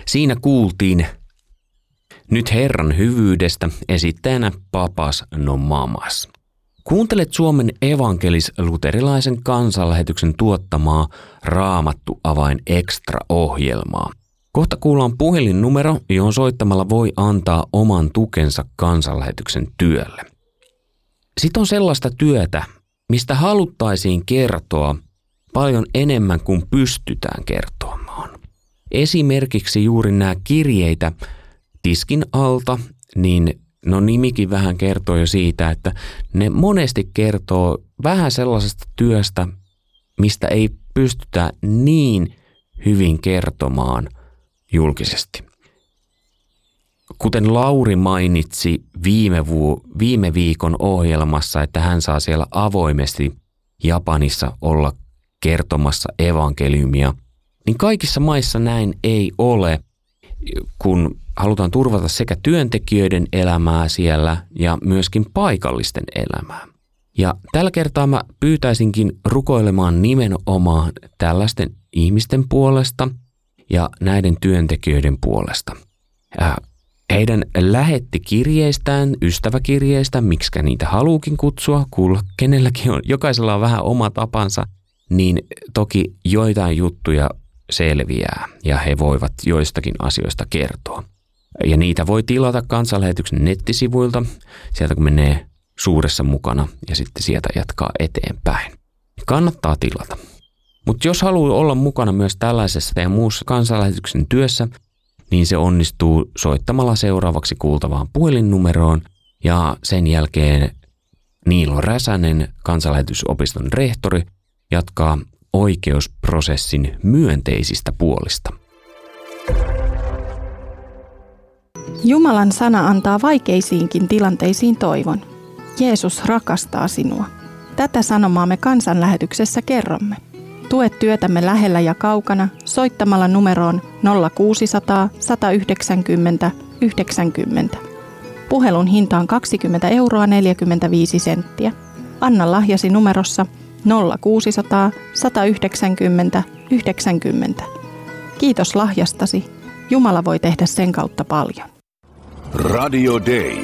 Siinä kuultiin nyt Herran hyvyydestä esittäjänä Papas no Mamas. Kuuntelet Suomen evankelis-luterilaisen kansanlähetyksen tuottamaa Raamattu Avain Extra-ohjelmaa. Kohta kuullaan puhelinnumero, johon soittamalla voi antaa oman tukensa kansanlähetyksen työlle. Sitten on sellaista työtä, mistä haluttaisiin kertoa paljon enemmän kuin pystytään kertomaan. Esimerkiksi juuri nämä kirjeitä tiskin alta, niin nimikin vähän kertoo jo siitä, että ne monesti kertoo vähän sellaisesta työstä, mistä ei pystytä niin hyvin kertomaan julkisesti. Kuten Lauri mainitsi viime viikon ohjelmassa, että hän saa siellä avoimesti Japanissa olla kertomassa evankeliumia, niin kaikissa maissa näin ei ole, kun halutaan turvata sekä työntekijöiden elämää siellä ja myöskin paikallisten elämää. Ja tällä kertaa mä pyytäisinkin rukoilemaan nimenomaan tällaisten ihmisten puolesta ja näiden työntekijöiden puolesta. Heidän lähettikirjeistään, ystäväkirjeistä, miksikä niitä haluukin kutsua, kenelläkin on, jokaisella on vähän oma tapansa, niin toki joitain juttuja selviää ja he voivat joistakin asioista kertoa. Ja niitä voi tilata kansanlähetyksen nettisivuilta, sieltä kun menee suuressa mukana ja sitten sieltä jatkaa eteenpäin. Kannattaa tilata. Mutta jos haluaa olla mukana myös tällaisessa ja muussa kansanlähetyksen työssä, niin se onnistuu soittamalla seuraavaksi kuultavaan puhelinnumeroon ja sen jälkeen Niilo Räsänen, kansanlähetysopiston rehtori, jatkaa oikeusprosessin myönteisistä puolista. Jumalan sana antaa vaikeisiinkin tilanteisiin toivon. Jeesus rakastaa sinua. Tätä sanomaa me kansanlähetyksessä kerromme. Tue työtämme lähellä ja kaukana soittamalla numeroon 0600 190 90. Puhelun hinta on 20,45 €. Anna lahjasi numerossa 0600 190 90. Kiitos lahjastasi. Jumala voi tehdä sen kautta paljon. Radio Day.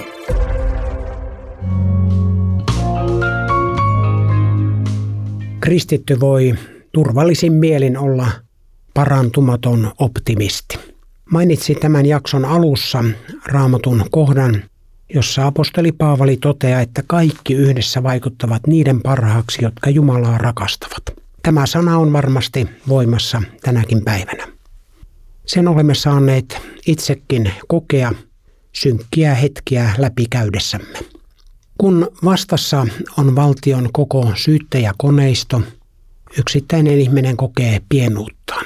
Kristitty voi turvallisin mielin olla parantumaton optimisti. Mainitsin tämän jakson alussa Raamatun kohdan, jossa apostoli Paavali toteaa, että kaikki yhdessä vaikuttavat niiden parhaaksi, jotka Jumalaa rakastavat. Tämä sana on varmasti voimassa tänäkin päivänä. Sen olemme saaneet itsekin kokea synkkiä hetkiä läpikäydessämme. Kun vastassa on valtion koko syyttäjäkoneisto, yksittäinen ihminen kokee pienuuttaan.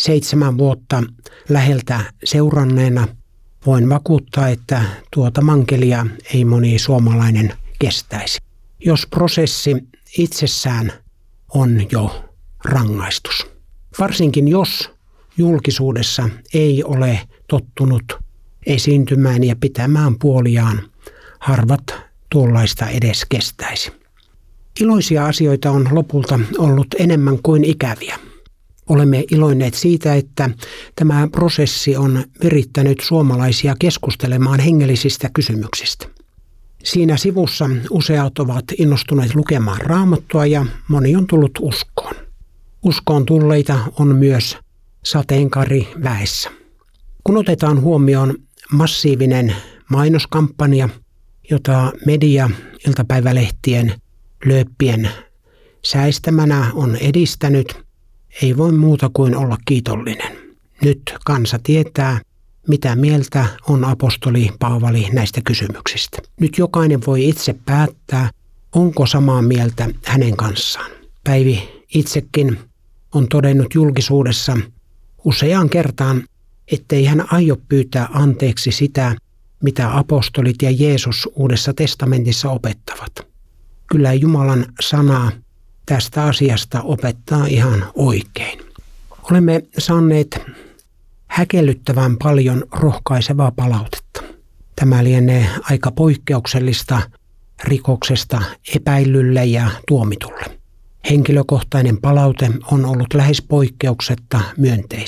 7 vuotta läheltä seuranneena voin vakuuttaa, että tuota mankelia ei moni suomalainen kestäisi. Jos prosessi itsessään on jo rangaistus. Varsinkin jos julkisuudessa ei ole tottunut esiintymään ja pitämään puoliaan, harvat tuollaista edes kestäisi. Iloisia asioita on lopulta ollut enemmän kuin ikäviä. Olemme iloinneet siitä, että tämä prosessi on virittänyt suomalaisia keskustelemaan hengellisistä kysymyksistä. Siinä sivussa useat ovat innostuneet lukemaan Raamattua ja moni on tullut uskoon. Uskoon tulleita on myös sateenkaari väessä. Kun otetaan huomioon massiivinen mainoskampanja, jota media iltapäivälehtien lööppien säistämänä on edistänyt, ei voi muuta kuin olla kiitollinen. Nyt kansa tietää, mitä mieltä on apostoli Paavali näistä kysymyksistä. Nyt jokainen voi itse päättää, onko samaa mieltä hänen kanssaan. Päivi itsekin on todennut julkisuudessa useaan kertaan, ettei hän aio pyytää anteeksi sitä, mitä apostolit ja Jeesus Uudessa testamentissa opettavat. Kyllä Jumalan sana tästä asiasta opettaa ihan oikein. Olemme saaneet häkellyttävän paljon rohkaisevaa palautetta. Tämä lienee aika poikkeuksellista rikoksesta epäillylle ja tuomitulle. Henkilökohtainen palaute on ollut lähes poikkeuksetta myönteistä.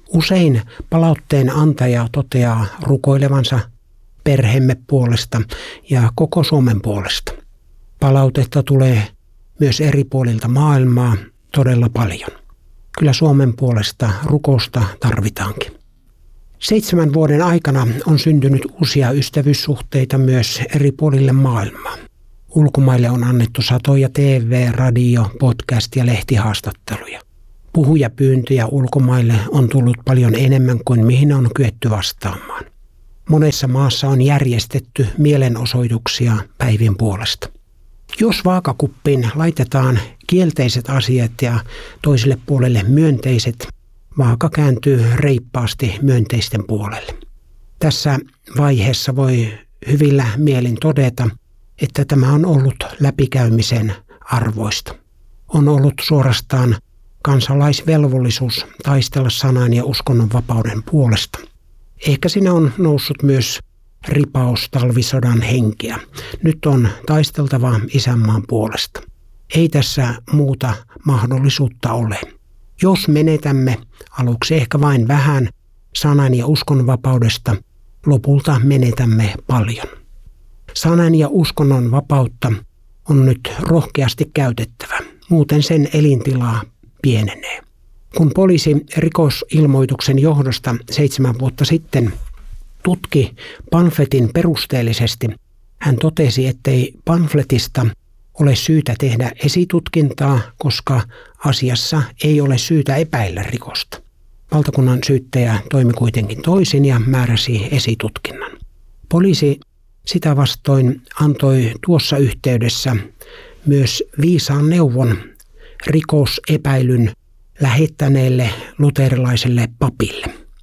Usein palautteen antaja toteaa rukoilevansa perheemme puolesta ja koko Suomen puolesta. Palautetta tulee myös eri puolilta maailmaa todella paljon. Kyllä Suomen puolesta rukousta tarvitaankin. 7 vuoden aikana on syntynyt uusia ystävyyssuhteita myös eri puolille maailmaa. Ulkomaille on annettu satoja TV-, radio-, podcast- ja lehtihaastatteluja. Puhujapyyntöjä ulkomaille on tullut paljon enemmän kuin mihin on kyetty vastaamaan. Monessa maassa on järjestetty mielenosoituksia päivien puolesta. Jos vaakakuppiin laitetaan kielteiset asiat ja toiselle puolelle myönteiset, vaaka kääntyy reippaasti myönteisten puolelle. Tässä vaiheessa voi hyvillä mielin todeta, että tämä on ollut läpikäymisen arvoista. On ollut suorastaan kansalaisvelvollisuus taistella sanan ja uskonnonvapauden puolesta. Ehkä siinä on noussut myös ripaus talvisodan henkeä. Nyt on taisteltava isänmaan puolesta. Ei tässä muuta mahdollisuutta ole. Jos menetämme aluksi ehkä vain vähän sanan ja uskonnonvapaudesta, lopulta menetämme paljon. Sanan ja uskonnon vapautta on nyt rohkeasti käytettävä, muuten sen elintilaa pienenee. Kun poliisi rikosilmoituksen johdosta 7 vuotta sitten tutki pamfletin perusteellisesti, hän totesi, ettei pamfletista ole syytä tehdä esitutkintaa, koska asiassa ei ole syytä epäillä rikosta. Valtakunnan syyttäjä toimi kuitenkin toisin ja määräsi esitutkinnan. Poliisi sitä vastoin antoi tuossa yhteydessä myös viisaan neuvon rikosepäilyn lähettäneelle luterilaiselle papille.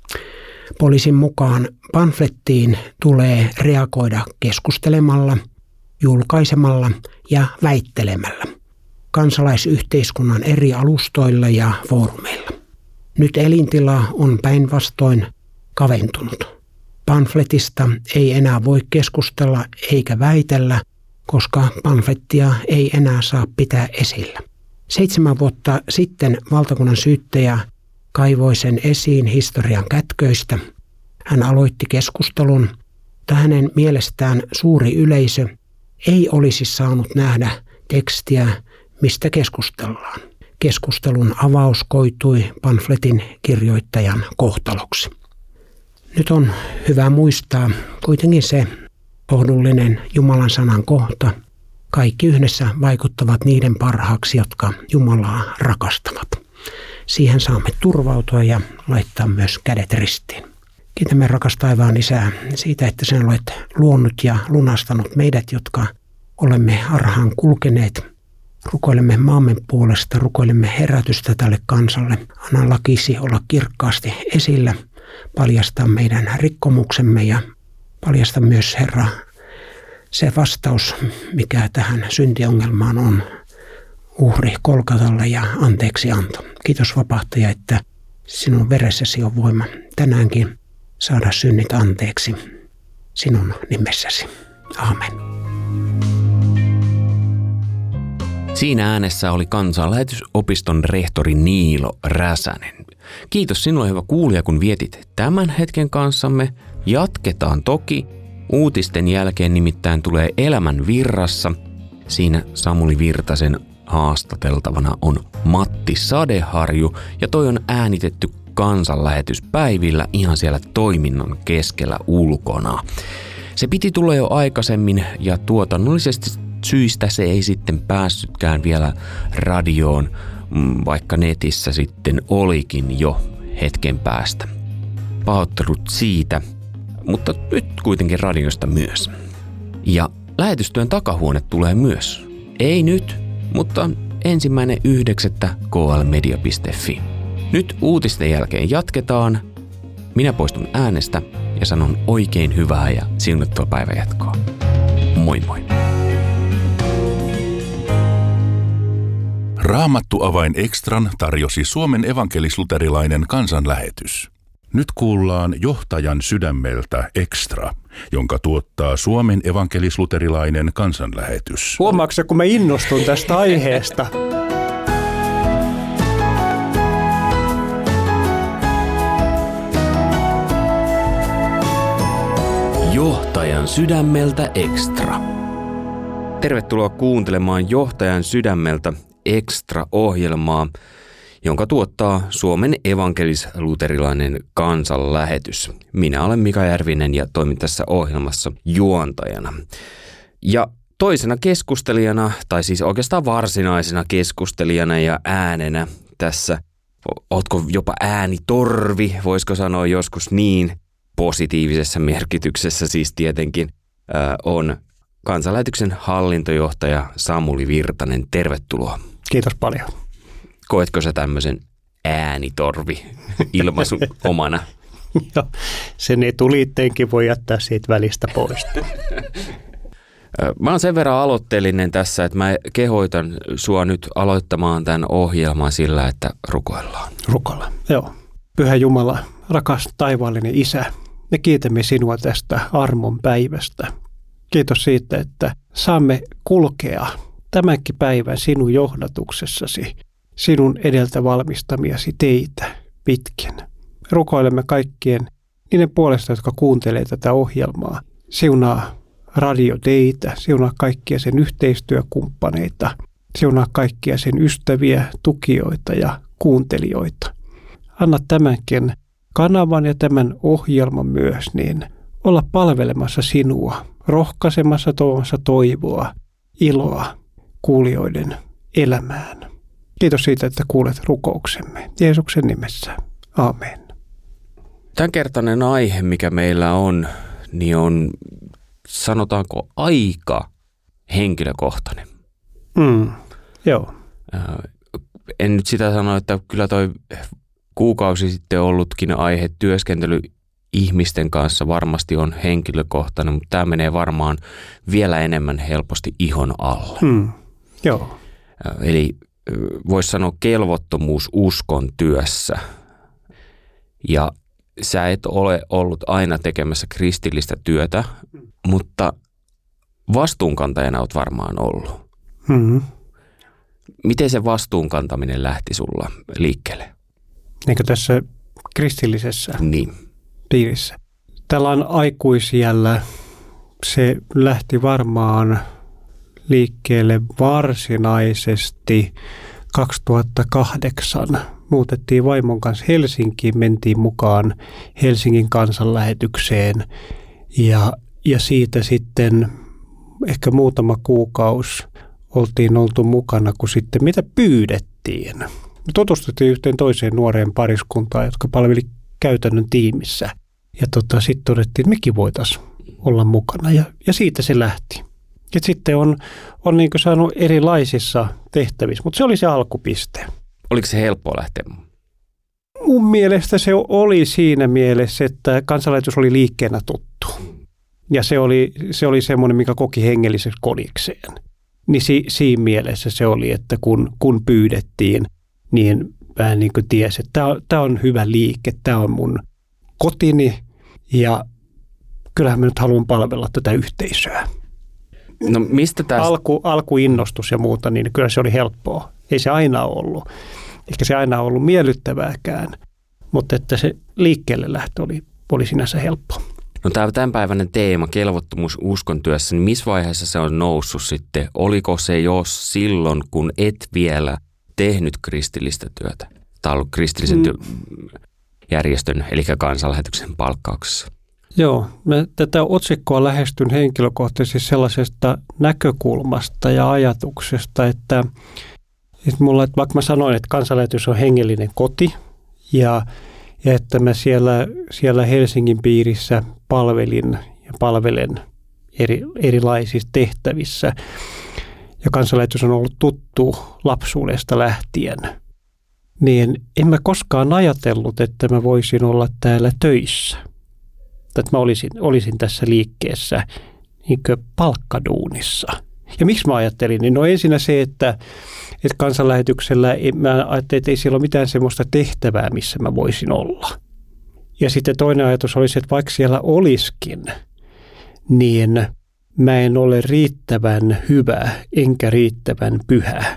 Poliisin mukaan pamflettiin tulee reagoida keskustelemalla, julkaisemalla ja väittelemällä kansalaisyhteiskunnan eri alustoilla ja foorumeilla. Nyt elintila on päinvastoin kaventunut. Pamfletista ei enää voi keskustella eikä väitellä, koska pamflettia ei enää saa pitää esillä. 7 vuotta sitten valtakunnan syyttäjä kaivoi sen esiin historian kätköistä. Hän aloitti keskustelun, mutta hänen mielestään suuri yleisö ei olisi saanut nähdä tekstiä, mistä keskustellaan. Keskustelun avaus koitui pamfletin kirjoittajan kohtaloksi. Nyt on hyvä muistaa kuitenkin se lohdullinen Jumalan sanan kohta. Kaikki yhdessä vaikuttavat niiden parhaaksi, jotka Jumalaa rakastavat. Siihen saamme turvautua ja laittaa myös kädet ristiin. Kiitämme rakas taivaan Isää siitä, että sinä olet luonut ja lunastanut meidät, jotka olemme harhaan kulkeneet. Rukoilemme maamme puolesta, rukoilemme herätystä tälle kansalle. Anna lakisi olla kirkkaasti esillä, paljasta meidän rikkomuksemme ja paljasta myös, Herra, se vastaus, mikä tähän syntiongelmaan on, uhri Kolkatalle ja anteeksianto. Kiitos vapahtaja, että sinun veressäsi on voima tänäänkin saada synnit anteeksi sinun nimessäsi. Aamen. Siinä äänessä oli Kansanlähetysopiston rehtori Niilo Räsänen. Kiitos sinulle, hyvä kuulija, kun vietit tämän hetken kanssamme. Jatketaan toki. Uutisten jälkeen nimittäin tulee Elämän virrassa. Siinä Samuli Virtasen haastateltavana on Matti Sadeharju ja toi on äänitetty kansanlähetyspäivillä ihan siellä toiminnan keskellä ulkona. Se piti tulla jo aikaisemmin ja tuotannollisesti syistä se ei sitten päässytkään vielä radioon, vaikka netissä sitten olikin jo hetken päästä. Pahoittelut siitä, mutta nyt kuitenkin radiosta myös. Ja lähetystyön takahuone tulee myös. Ei nyt, mutta 1.9. klmedia.fi. Nyt uutisten jälkeen jatketaan. Minä poistun äänestä ja sanon oikein hyvää ja siunattua päivänjatkoa. Moi moi! Raamattu-avain Extran tarjosi Suomen evankelis-luterilainen kansanlähetys. Nyt kuullaan Johtajan sydämeltä Extra, jonka tuottaa Suomen evankelis-luterilainen kansanlähetys. Huomaatko, kun mä innostun tästä aiheesta? Johtajan sydämeltä Extra. Tervetuloa kuuntelemaan Johtajan sydämeltä Extra-ohjelmaa, jonka tuottaa Suomen evankelis-luterilainen kansanlähetys. Minä olen Mika Järvinen ja toimin tässä ohjelmassa juontajana. Ja toisena keskustelijana, tai siis oikeastaan varsinaisena keskustelijana ja äänenä tässä, ootko jopa äänitorvi, voisiko sanoa joskus niin, positiivisessa merkityksessä siis tietenkin, on kansanlähetyksen hallintojohtaja Samuli Virtanen. Tervetuloa. Kiitos paljon. Koetko sä tämmöisen äänitorvi-ilmaisun omana? Joo, sen etuliitteenkin voi jättää siitä välistä pois. Mä oon sen verran aloitteellinen tässä, että mä kehoitan sua nyt aloittamaan tämän ohjelman sillä, että rukoillaan. Rukoillaan, joo. Pyhä Jumala, rakas taivaallinen Isä, me kiitämme sinua tästä armon päivästä. Kiitos siitä, että saamme kulkea tämänkin päivän sinun johdatuksessasi, sinun edeltä valmistamiasi teitä pitkin. Rukoilemme kaikkien niiden puolesta, jotka kuuntelee tätä ohjelmaa. Siunaa radioteitä, siunaa kaikkia sen yhteistyökumppaneita, siunaa kaikkia sen ystäviä, tukijoita ja kuuntelijoita. Anna tämänkin kanavan ja tämän ohjelman myös niin olla palvelemassa sinua, rohkaisemassa, tuomassa toivoa, iloa kuulijoiden elämään. Kiitos siitä, että kuulet rukouksemme. Jeesuksen nimessä. Aamen. Tämänkertainen aihe, mikä meillä on, niin on, sanotaanko, aika henkilökohtainen. Joo. En nyt sitä sano, että kyllä toi kuukausi sitten ollutkin aihe työskentely ihmisten kanssa varmasti on henkilökohtainen, mutta tämä menee varmaan vielä enemmän helposti ihon alle. Joo. Eli voisi sanoa kelvottomuus uskon työssä. Ja sä et ole ollut aina tekemässä kristillistä työtä, mutta vastuunkantajana olet varmaan ollut. Miten se vastuunkantaminen lähti sulla liikkeelle? Niin kuin tässä kristillisessä piirissä. Tällä aikuisiällä se lähti varmaan liikkeelle varsinaisesti 2008. Muutettiin vaimon kanssa Helsinkiin, mentiin mukaan Helsingin kansanlähetykseen ja siitä sitten ehkä muutama kuukausi oltiin oltu mukana, kun sitten mitä pyydettiin. Me tutustuttiin yhteen toiseen nuoreen pariskuntaan, jotka palveli käytännön tiimissä. Ja sitten todettiin, että mekin voitaisiin olla mukana ja siitä se lähti. Ja sitten on niin kuin saanut erilaisissa tehtävissä, mutta se oli se alkupiste. Oliko se helppoa lähteä? Mun mielestä se oli siinä mielessä, että kansanlähetys oli liikkeenä tuttu. Ja se oli semmoinen, mikä koki hengelliseksi kodikseen. Niin siinä mielessä se oli, että kun pyydettiin, niin vähän niin kuin tiesi, että tämä on hyvä liike, tämä on mun kotini ja kyllähän mä nyt haluan palvella tätä yhteisöä. No mistä tästä? Alkuinnostus ja muuta, niin kyllä se oli helppoa. Ei se aina ollut. Eikä se aina ollut miellyttävääkään, mutta että se liikkeelle lähtö oli sinänsä helppo. No tämä tämänpäiväinen teema, kelvottomuus uskon työssä, niin missä vaiheessa se on noussut sitten? Oliko se jo silloin, kun et vielä tehnyt kristillistä työtä? Tai ollut kristillisen järjestön, eli kansanlähetyksen palkkauksessa? Joo, mä tätä otsikkoa lähestyn henkilökohtaisesti sellaisesta näkökulmasta ja ajatuksesta, että vaikka mä sanoin, että kansanlähetys on hengellinen koti ja että mä siellä Helsingin piirissä palvelin ja palvelen erilaisissa tehtävissä ja kansanlähetys on ollut tuttu lapsuudesta lähtien, niin en mä koskaan ajatellut, että mä voisin olla täällä töissä. Että mä olisin tässä liikkeessä niin kuin palkkaduunissa. Ja miksi mä ajattelin? Niin no ensinnä se, että kansanlähetyksellä mä ajattelin, että ei siellä ole mitään semmoista tehtävää, missä mä voisin olla. Ja sitten toinen ajatus oli se, että vaikka siellä olisikin, niin mä en ole riittävän hyvä enkä riittävän pyhä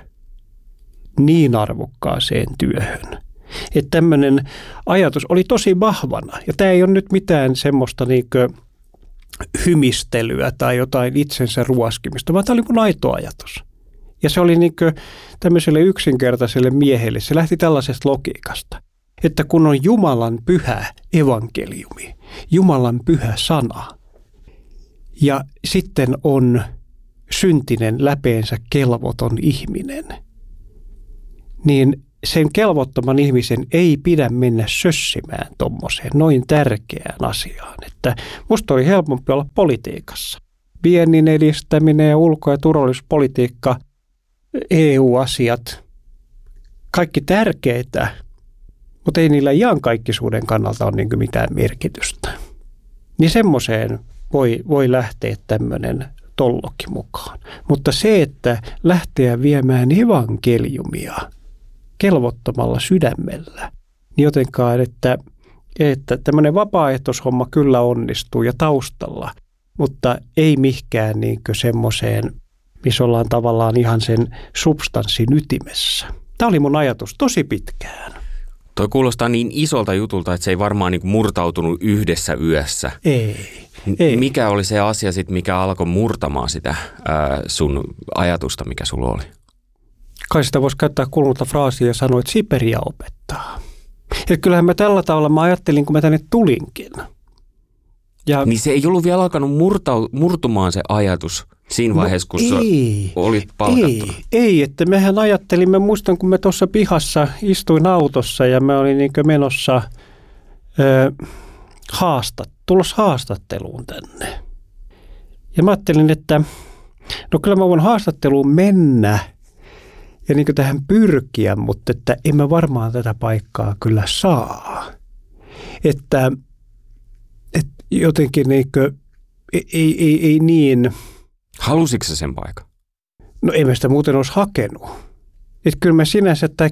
niin arvokkaaseen työhön. Että tämmöinen ajatus oli tosi vahvana. Ja tämä ei ole nyt mitään semmoista niinkö hymistelyä tai jotain itsensä ruoskimista, vaan tämä oli mun aito ajatus. Ja se oli niin kuin tämmöiselle yksinkertaiselle miehelle, se lähti tällaisesta logiikasta, että kun on Jumalan pyhä evankeliumi, Jumalan pyhä sana, ja sitten on syntinen läpeensä kelvoton ihminen, niin sen kelvottoman ihmisen ei pidä mennä sössimään tommoseen noin tärkeään asiaan. Että musta oli helpompi olla politiikassa. Viennin edistäminen ja ulko- ja turvallisuuspolitiikka, EU-asiat, kaikki tärkeitä, mutta ei niillä iankaikkisuuden kannalta ole niin kuin mitään merkitystä. Niin semmoiseen voi lähteä tämmöinen tolloki mukaan. Mutta se, että lähteä viemään evankeliumia kelvottomalla sydämellä, niin jotenkaan, että tämmöinen vapaaehtoishomma kyllä onnistuu ja taustalla, mutta ei mihkään niin kuin semmoiseen, missä ollaan tavallaan ihan sen substanssin ytimessä. Tämä oli mun ajatus tosi pitkään. Toi kuulostaa niin isolta jutulta, että se ei varmaan niin kuin murtautunut yhdessä yössä. Ei. Mikä oli se asia sitten, mikä alkoi murtamaan sitä sun ajatusta, mikä sulla oli? Kai sitä voisi käyttää kulunutta fraasia ja sanoa, että Siperia opettaa. Ja kyllähän mä tällä tavalla mä ajattelin, kun mä tänne tulinkin. Ja niin se ei ollut vielä alkanut murtumaan se ajatus siinä vaiheessa, kun olit palkattuna. Ei, että mehän ajattelimme, muistan kun me tuossa pihassa istuin autossa ja me olin niin kuin menossa tulossa haastatteluun tänne. Ja mä ajattelin, että no kyllä mä voin haastatteluun mennä ja niin kuin tähän pyrkiä, mutta että en mä varmaan tätä paikkaa kyllä saa. Että jotenkin niin kuin, ei niin. Halusitko sä sen paikan? No ei mä sitä muuten olisi hakenut. Että kyllä mä sinänsä tämä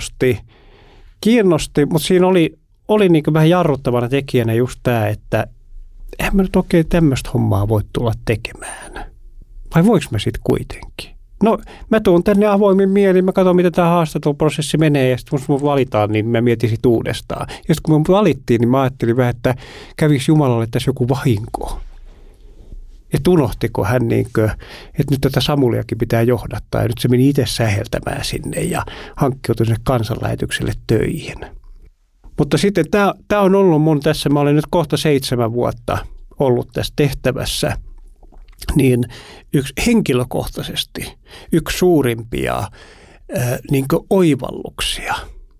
kiinnosti, mutta siinä oli niin kuin vähän jarruttavana tekijänä just tämä, että eihän mä nyt oikein tämmöistä hommaa voi tulla tekemään. Vai voiko mä sitten kuitenkin? No mä tuun tänne avoimin mielin, mä katson mitä tämä haastatteluprosessi menee ja sitten kun mut valitaan, niin mä mietin sit uudestaan. Ja sitten kun mut valittiin, niin mä ajattelin vähän, että kävisi Jumalalle tässä joku vahinko. Että unohtiko hän että nyt tätä Samuliakin pitää johdattaa ja nyt se meni itse säheltämään sinne ja hankkiutui sinne kansanlähetykselle töihin. Mutta sitten tämä on ollut mun tässä, mä olen nyt kohta 7 vuotta ollut tässä tehtävässä, niin henkilökohtaisesti yksi suurimpia niin kuin oivalluksia.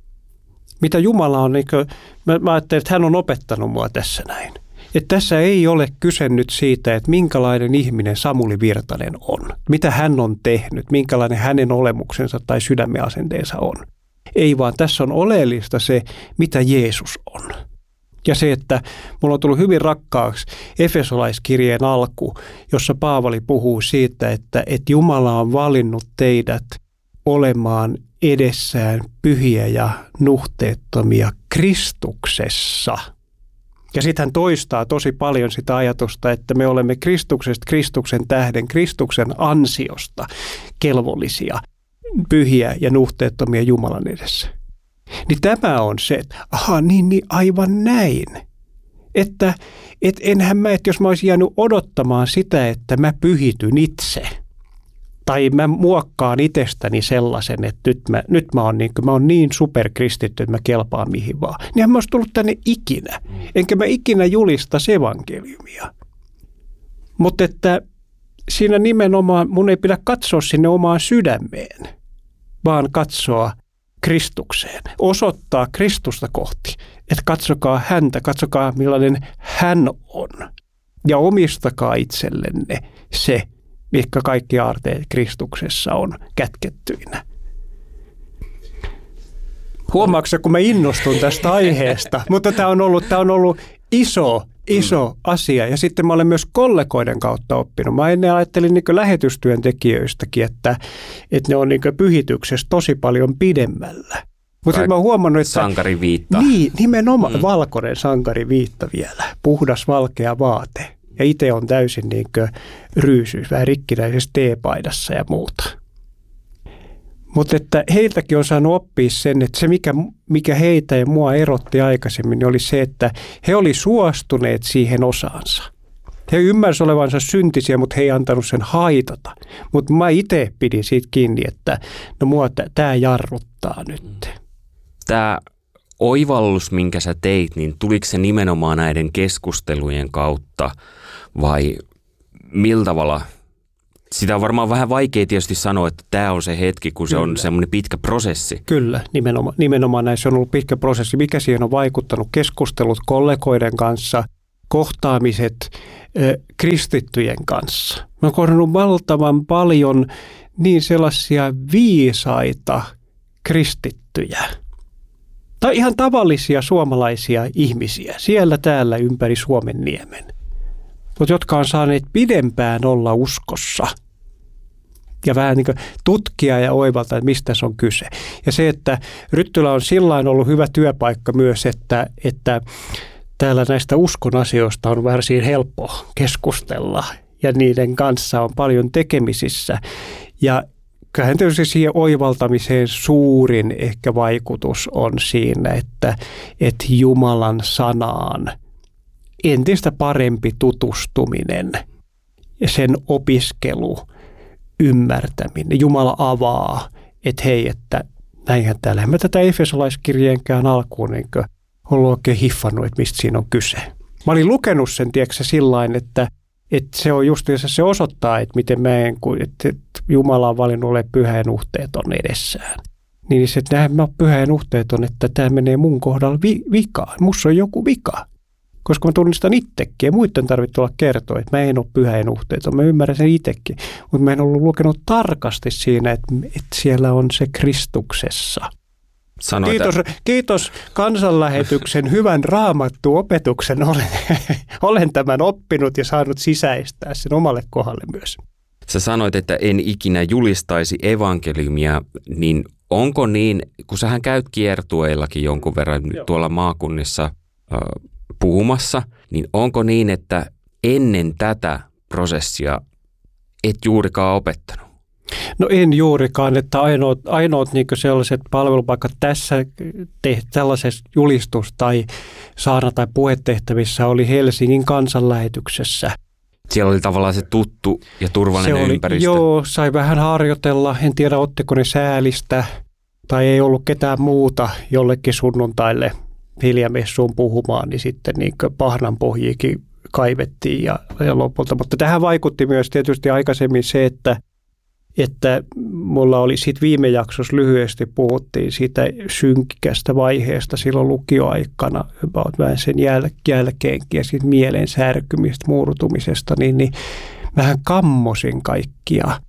Mitä Jumala on, niin kuin, mä ajattelin, että hän on opettanut mua tässä näin. Että tässä ei ole kyse nyt siitä, että minkälainen ihminen Samuli Virtanen on. Mitä hän on tehnyt, minkälainen hänen olemuksensa tai sydämen asenteensa on. Ei vaan tässä on oleellista se, mitä Jeesus on. Ja se, että mulla on tullut hyvin rakkaaksi Efesolaiskirjeen alku, jossa Paavali puhuu siitä, että Jumala on valinnut teidät olemaan edessään pyhiä ja nuhteettomia Kristuksessa. Ja sitten hän toistaa tosi paljon sitä ajatusta, että me olemme Kristuksesta, Kristuksen tähden, Kristuksen ansiosta kelvollisia, pyhiä ja nuhteettomia Jumalan edessä. Niin tämä on se, että niin aivan näin. Että jos mä olisin jäänyt odottamaan sitä, että mä pyhityn itse, tai mä muokkaan itsestäni sellaisen, että nyt mä oon niin superkristitty, että mä kelpaan mihin vaan. Niin mä olisi tullut tänne ikinä. Enkä mä ikinä julista evankeliumia. Mutta että siinä nimenomaan mun ei pidä katsoa sinne omaan sydämeen, vaan katsoa Kristukseen. Osoittaa Kristusta kohti. Että katsokaa häntä, katsokaa millainen hän on. Ja omistakaa itsellenne se, mitkä kaikki aarteet Kristuksessa on kätkettyinä. Huomaatko, kun mä innostun tästä aiheesta, mutta tämä on ollut iso asia. Ja sitten mä olen myös kollegoiden kautta oppinut. Mä ennen ajattelin niin lähetystyöntekijöistäkin, että ne on niin pyhityksessä tosi paljon pidemmällä. Mutta sitten mä oon huomannut, että sankariviitta. Niin, nimenomaan valkoinen sankariviitta vielä. Puhdas valkea vaate. Ja itse on täysin niin ryysyys, vähän rikkinäisessä teepaidassa ja muuta. Mutta että heiltäkin on saanut oppia sen, että se mikä heitä ja mua erotti aikaisemmin, niin oli se, että he oli suostuneet siihen osaansa. He ymmärsivät olevansa syntisiä, mutta he ei antanut sen haitata. Mutta mä itse pidin siitä kiinni, että no mua tämä jarruttaa nyt. Tämä oivallus, minkä sä teit, niin tuliko se nimenomaan näiden keskustelujen kautta vai millä tavalla? Sitä on varmaan vähän vaikea tietysti sanoa, että tämä on se hetki, kun se on semmoinen pitkä prosessi. Kyllä, nimenomaan näissä on ollut pitkä prosessi. Mikä siihen on vaikuttanut? Keskustelut kollegoiden kanssa, kohtaamiset kristittyjen kanssa. Mä oon kohdannut valtavan paljon niin sellaisia viisaita kristittyjä. Tai ihan tavallisia suomalaisia ihmisiä siellä täällä ympäri Suomenniemen. Mutta jotka on saaneet pidempään olla uskossa ja vähän niin kuin tutkia ja oivaltaa, että mistä se on kyse. Ja se, että Ryttylä on sillain ollut hyvä työpaikka myös, että täällä näistä uskon asioista on varsin helppo keskustella ja niiden kanssa on paljon tekemisissä. Ja kyllähän tietysti siihen oivaltamiseen suurin ehkä vaikutus on siinä, että Jumalan sanaan entistä parempi tutustuminen ja sen opiskelu, ymmärtäminen. Jumala avaa, että hei, että näinhän täällä. En mä tätä Efesolaiskirjeenkään alkuun niin ollut oikein hiffannut, että mistä siinä on kyse. Mä olin lukenut sen, tiedätkö, sillain, että se on just se osoittaa, että miten että Jumala on valinnut olemaan pyhä ja nuhteeton edessään. Niin se, että mä oon pyhä ja nuhteeton, että tämä menee mun kohdalla vikaan. Musta on joku vika. Koska mä tunnistan itsekin ja muiden tarvitse olla kertoa, että mä en ole pyhä ja nuhteeton. Mä ymmärrän sen itsekin, mutta mä en ollut lukenut tarkasti siinä, että siellä on se Kristuksessa. Kiitos kansanlähetyksen hyvän raamattuopetuksen. Olen tämän oppinut ja saanut sisäistää sen omalle kohdalle myös. Sä sanoit, että en ikinä julistaisi evankeliumia, niin onko niin, kun sähän käyt kiertueillakin jonkun verran tuolla maakunnissa puhumassa, niin onko niin, että ennen tätä prosessia et juurikaan opettanut? No en juurikaan, että ainoat niin sellaiset palvelupaikat tässä tällaisessa julistus- tai saarna- tai puhetehtävissä oli Helsingin kansanlähetyksessä. Siellä oli tavallaan se tuttu ja turvallinen ympäristö. Joo, sai vähän harjoitella. En tiedä, ottiko ne säälistä tai ei ollut ketään muuta jollekin sunnuntaille hiljamessuun puhumaan, niin sitten niin pahnanpohjiakin kaivettiin ja lopulta. Mutta tähän vaikutti myös tietysti aikaisemmin se, että mulla oli sitten viime jaksossa lyhyesti puhuttiin siitä synkästä vaiheesta silloin lukioaikana, vähän sen jälkeenkin ja sitten mielen särkymistä, murtumisesta, niin vähän kammosin kaikkea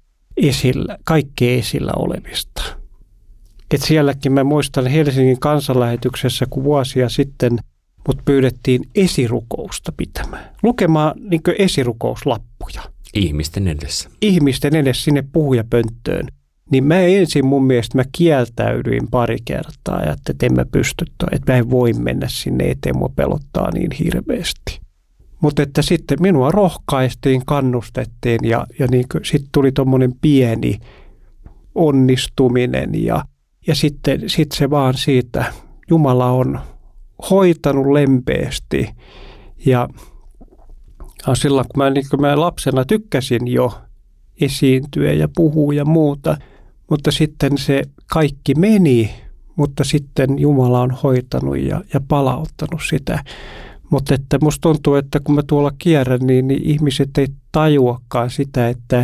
esillä olemista. Et sielläkin mä muistan Helsingin kansanlähetyksessä, kun vuosia sitten mut pyydettiin esirukousta pitämään. Lukemaan niin esirukouslappuja. Ihmisten edessä sinne puhujapönttöön. Niin mun mielestä kieltäydyin pari kertaa ja että en mä pysty, että mä en voi mennä sinne eteen, mua pelottaa niin hirveästi. Mutta että sitten minua rohkaistiin, kannustettiin ja niin sitten tuli tommonen pieni onnistuminen ja sitten se vaan siitä, Jumala on hoitanut lempeästi ja silloin kun mä lapsena tykkäsin jo esiintyä ja puhua ja muuta, mutta sitten se kaikki meni, mutta sitten Jumala on hoitanut ja palauttanut sitä. Mutta että musta tuntuu, että kun mä tuolla kierrän, niin ihmiset ei tajuakaan sitä, että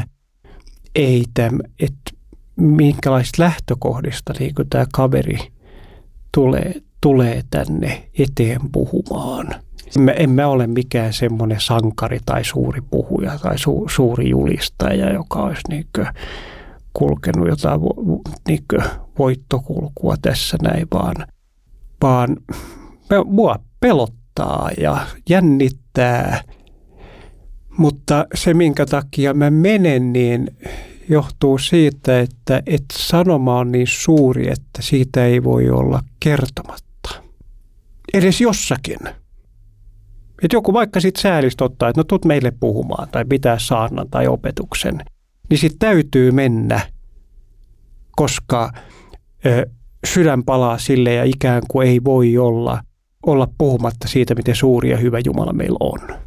minkälaista lähtökohdista niin tämä kaveri tulee tänne eteen puhumaan. En mä ole mikään semmoinen sankari tai suuri puhuja tai suuri julistaja, joka olisi kulkenut jotain voittokulkua tässä näin, vaan mua pelottaa ja jännittää. Mutta se, minkä takia mä menen, niin johtuu siitä, että sanoma on niin suuri, että siitä ei voi olla kertomatta. Edes jossakin. Että joku vaikka sitten säälistä ottaa, että no tuut meille puhumaan tai pitää saarnan tai opetuksen, niin sitten täytyy mennä, koska sydän palaa sille ja ikään kuin ei voi olla puhumatta siitä, miten suuri ja hyvä Jumala meillä on.